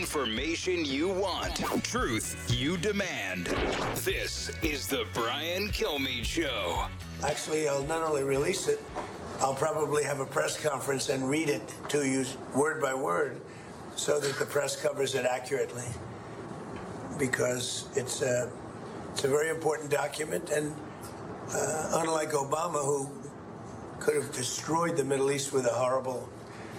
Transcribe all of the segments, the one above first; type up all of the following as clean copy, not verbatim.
Information you want. Truth you demand. This is the Brian Kilmeade Show. Actually, I'll not only release it, I'll probably have a press conference and read it to you word by word so that the press covers it accurately. Because it's a very important document, and unlike Obama, who could have destroyed the Middle East with a horrible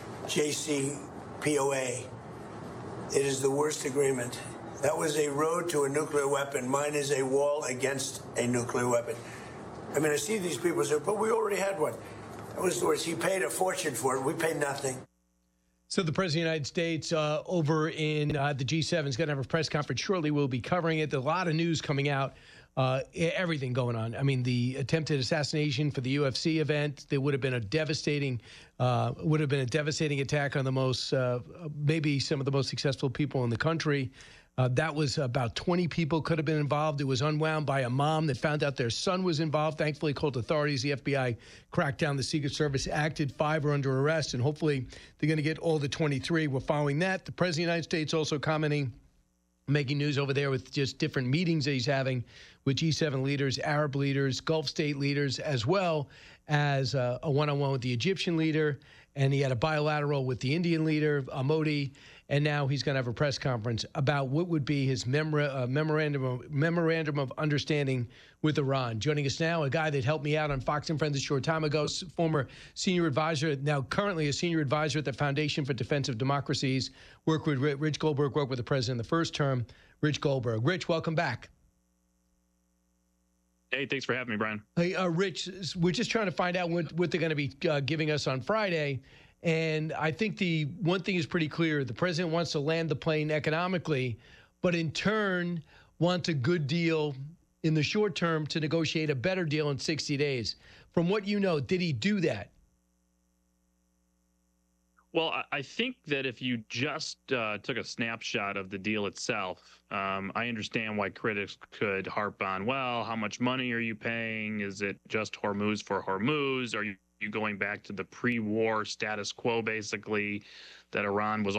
JCPOA, it is the worst agreement. That was a road to a nuclear weapon. Mine is a wall against a nuclear weapon. I mean, I see these people say, but we already had one. That was the worst. He paid a fortune for it. We paid nothing. So the President of the United States over in the G7 is going to have a press conference shortly. We'll be covering it. There's a lot of news coming out, everything going on. I mean, the attempted assassination for the UFC event, there would have been a devastating attack on the most, maybe some of the most successful people in the country. That was about 20 people could have been involved. It was unwound by a mom that found out their son was involved. Thankfully, called authorities. The FBI cracked down. The Secret Service acted. 5 are under arrest, and hopefully they're going to get all the 23. We're following that. The President of the United States also commenting, making news over there with just different meetings that he's having with G7 leaders, Arab leaders, Gulf state leaders, as well as a one-on-one with the Egyptian leader. And he had a bilateral with the Indian leader, Modi. And now he's going to have a press conference about what would be his memorandum of understanding with Iran. Joining us now, a guy that helped me out on Fox and Friends a short time ago, former senior advisor, now currently a senior advisor at the Foundation for Defense of Democracies. Worked with Rich Goldberg, worked with the president in the first term. Rich Goldberg. Rich, welcome back. Hey, thanks for having me, Brian. Hey, Rich, we're just trying to find out what they're going to be giving us on Friday. And I think the one thing is pretty clear. The president wants to land the plane economically, but in turn wants a good deal in the short term to negotiate a better deal in 60 days. From what you know, did he do that? Well, I think that if you just took a snapshot of the deal itself, I understand why critics could harp on, well, how much money are you paying? Is it just Hormuz for Hormuz? Are you going back to the pre-war status quo, basically, that Iran was